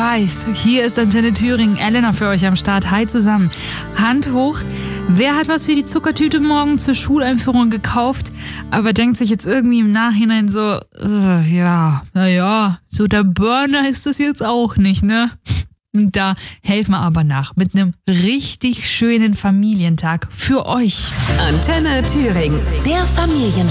Drive. Hier ist Antenne Thüringen. Elena für euch am Start. Hi zusammen. Hand hoch. Wer hat was für die Zuckertüte morgen zur Schuleinführung gekauft, aber denkt sich jetzt irgendwie im Nachhinein so, so der Burner ist das jetzt auch nicht, ne? Und da helfen wir aber nach mit einem richtig schönen Familientag für euch. Antenne Thüringen, der